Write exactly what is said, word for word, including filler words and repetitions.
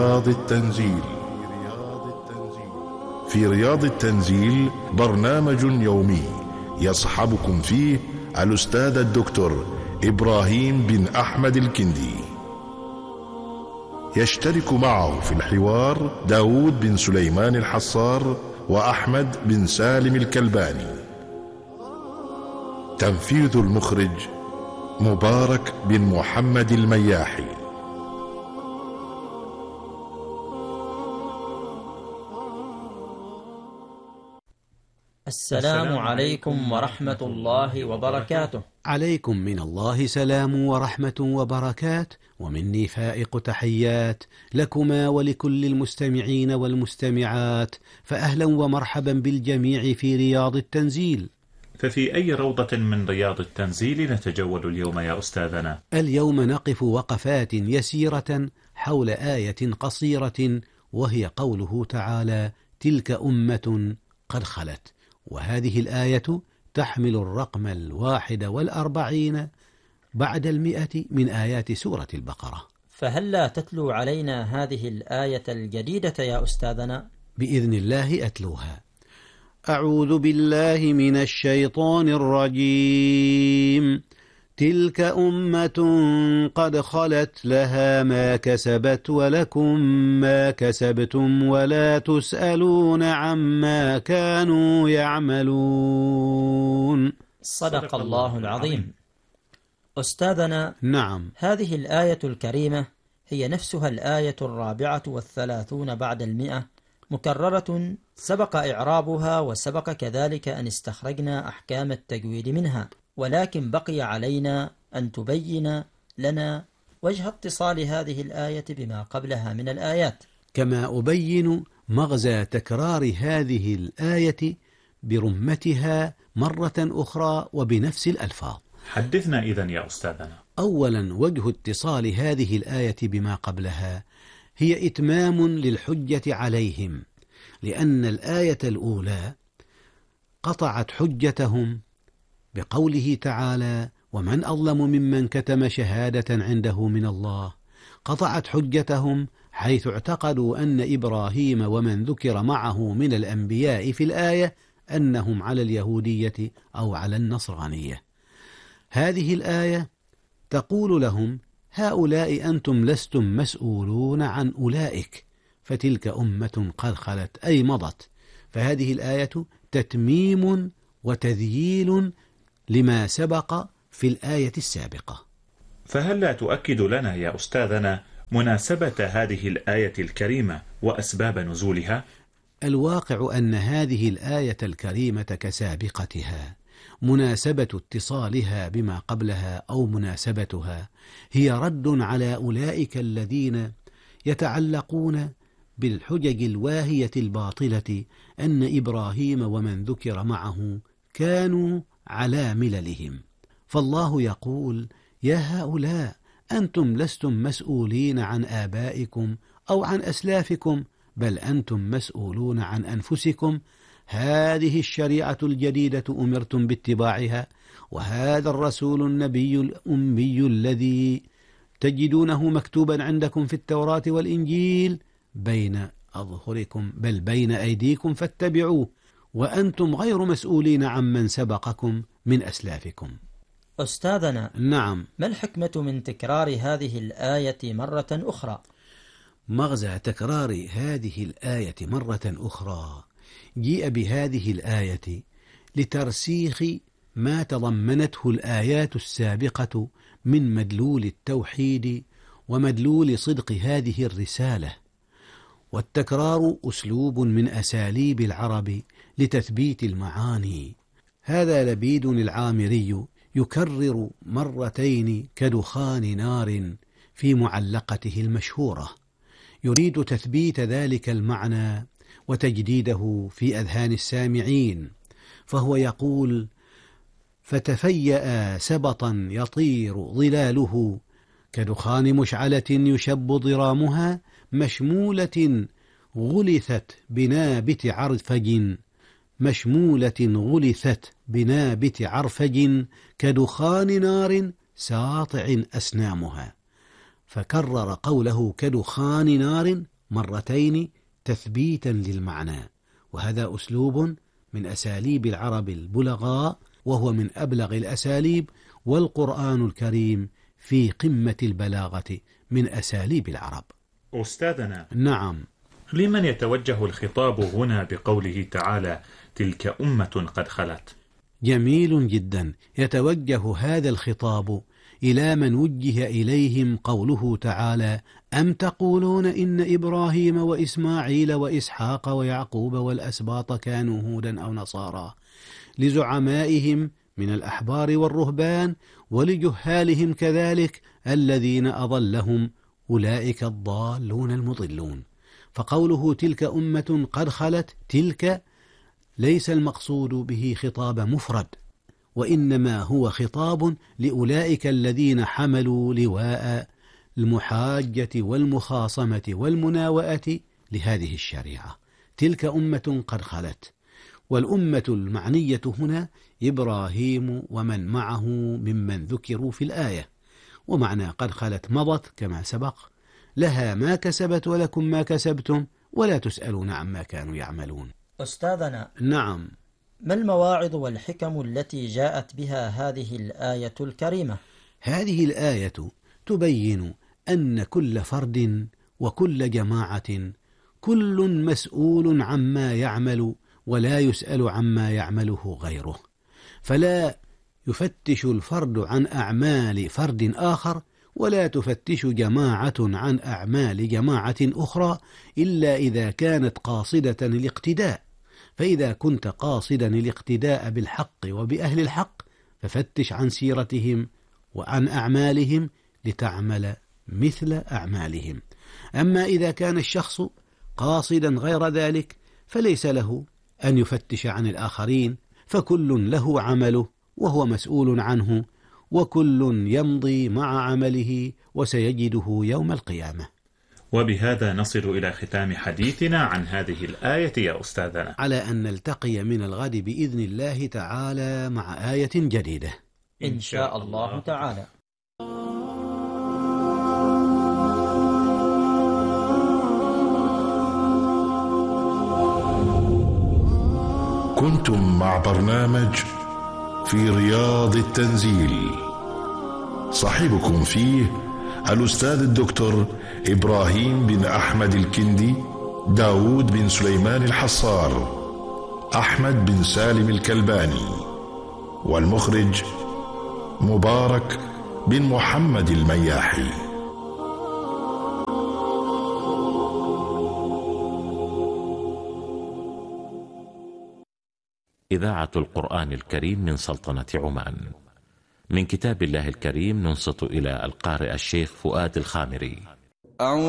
رياض التنزيل. في رياض التنزيل برنامج يومي يصحبكم فيه الأستاذ الدكتور إبراهيم بن أحمد الكندي. يشترك معه في الحوار داود بن سليمان الحصار وأحمد بن سالم الكلباني. تنفيذ المخرج مبارك بن محمد المياحي. السلام عليكم ورحمة الله وبركاته. عليكم من الله سلام ورحمة وبركات، ومني فائق تحيات لكما ولكل المستمعين والمستمعات، فأهلا ومرحبا بالجميع في رياض التنزيل. ففي أي روضة من رياض التنزيل نتجول اليوم يا أستاذنا؟ اليوم نقف وقفات يسيرة حول آية قصيرة، وهي قوله تعالى: تلك أمة قد خلت. وهذه الآية تحمل الرقم الواحد والأربعين بعد المئة من آيات سورة البقرة. فهل لا تتلو علينا هذه الآية الجديدة يا أستاذنا؟ بإذن الله أتلوها. أعوذ بالله من الشيطان الرجيم. تلك أمة قد خلت لها ما كسبت ولكم ما كسبتم ولا تسألون عما كانوا يعملون. صدق الله العظيم. أستاذنا، نعم، هذه الآية الكريمة هي نفسها الآية الرابعة والثلاثون بعد المئة، مكررة سبق إعرابها وسبق كذلك أن استخرجنا أحكام التجويد منها، ولكن بقي علينا أن تبين لنا وجه اتصال هذه الآية بما قبلها من الآيات، كما أبين مغزى تكرار هذه الآية برمتها مرة أخرى وبنفس الألفاظ. حدثنا إذن يا أستاذنا. أولا، وجه اتصال هذه الآية بما قبلها هي إتمام للحجة عليهم، لأن الآية الأولى قطعت حجتهم بقوله تعالى: ومن أظلم ممن كتم شهادة عنده من الله. قطعت حجتهم حيث اعتقدوا أن إبراهيم ومن ذكر معه من الأنبياء في الآية أنهم على اليهودية أو على النصرانية. هذه الآية تقول لهم: هؤلاء أنتم لستم مسؤولون عن أولئك، فتلك أمة قد خلت، أي مضت. فهذه الآية تتميم وتذييل لما سبق في الآية السابقة. فهل لا تؤكد لنا يا أستاذنا مناسبة هذه الآية الكريمة وأسباب نزولها؟ الواقع أن هذه الآية الكريمة كسابقتها، مناسبة اتصالها بما قبلها أو مناسبتها هي رد على أولئك الذين يتعلقون بالحجج الواهية الباطلة أن إبراهيم ومن ذكر معه كانوا على مللهم. فالله يقول: يا هؤلاء أنتم لستم مسؤولين عن آبائكم أو عن أسلافكم، بل أنتم مسؤولون عن أنفسكم. هذه الشريعة الجديدة أمرتم باتباعها، وهذا الرسول النبي الأمي الذي تجدونه مكتوبا عندكم في التوراة والإنجيل بين أظهركم بل بين أيديكم فاتبعوه، وأنتم غير مسؤولين عمن سبقكم من أسلافكم. أستاذنا، نعم، ما الحكمة من تكرار هذه الآية مرة أخرى؟ مغزى تكرار هذه الآية مرة أخرى: جيء بهذه الآية لترسيخ ما تضمنته الآيات السابقة من مدلول التوحيد ومدلول صدق هذه الرسالة. والتكرار أسلوب من أساليب العرب لتثبيت المعاني. هذا لبيد العامري يكرر مرتين كدخان نار في معلقته المشهورة، يريد تثبيت ذلك المعنى وتجديده في أذهان السامعين. فهو يقول: فتفيأ سبطا يطير ظلاله كدخان مشعلة يشب ضرامها مشمولة غلثت بنابت عرفج مشمولة غلثت بنابت عرفج كدخان نار ساطع أسنامها. فكرر قوله كدخان نار مرتين تثبيتا للمعنى، وهذا أسلوب من أساليب العرب البلغاء، وهو من أبلغ الأساليب، والقرآن الكريم في قمة البلاغة من أساليب العرب. أستاذنا، نعم. لمن يتوجه الخطاب هنا بقوله تعالى تلك أمة قد خلت؟ جميل جدا. يتوجه هذا الخطاب إلى من وجه إليهم قوله تعالى أم تقولون إن إبراهيم وإسماعيل وإسحاق ويعقوب والأسباط كانوا هودا أو نصارى، لزعمائهم من الأحبار والرهبان ولجهالهم كذلك الذين أضلهم أولئك الضالون المضلون. فقوله تلك أمة قد خلت، تلك ليس المقصود به خطاب مفرد، وإنما هو خطاب لأولئك الذين حملوا لواء المحاجة والمخاصمة والمناوئة لهذه الشريعة. تلك أمة قد خلت، والأمة المعنية هنا إبراهيم ومن معه ممن ذكروا في الآية، ومعنى قد خلت مضت كما سبق، لها ما كسبت ولكم ما كسبتم ولا تسألون عما كانوا يعملون. أستاذنا، نعم. ما المواعظ والحكم التي جاءت بها هذه الآية الكريمة؟ هذه الآية تبين أن كل فرد وكل جماعة كل مسؤول عما يعمل، ولا يسأل عما يعمله غيره، فلا يفتش الفرد عن أعمال فرد آخر، ولا تفتش جماعة عن أعمال جماعة أخرى إلا إذا كانت قاصدة الاقتداء. فإذا كنت قاصدا الاقتداء بالحق وبأهل الحق ففتش عن سيرتهم وعن أعمالهم لتعمل مثل أعمالهم. أما إذا كان الشخص قاصدا غير ذلك فليس له أن يفتش عن الآخرين، فكل له عمله وهو مسؤول عنه، وكل يمضي مع عمله وسيجده يوم القيامة. وبهذا نصل إلى ختام حديثنا عن هذه الآية يا أستاذنا، على أن نلتقي من الغد بإذن الله تعالى مع آية جديدة إن شاء الله تعالى. كنتم مع برنامج في رياض التنزيل، صاحبكم فيه الأستاذ الدكتور إبراهيم بن أحمد الكندي، داود بن سليمان الحصار، أحمد بن سالم الكلباني، والمخرج مبارك بن محمد المياحي. إذاعة القرآن الكريم من سلطنة عمان. من كتاب الله الكريم ننصت إلى القارئ الشيخ فؤاد الخامري.